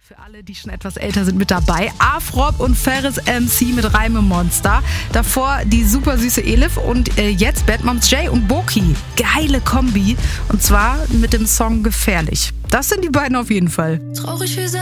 Für alle, die schon etwas älter sind, mit dabei. Afrob und Ferris MC mit Reimemonster. Davor die super süße Elif und jetzt Bad Moms J und Boki. Geile Kombi. Und zwar mit dem Song Gefährlich. Das sind die beiden auf jeden Fall. Traurig wie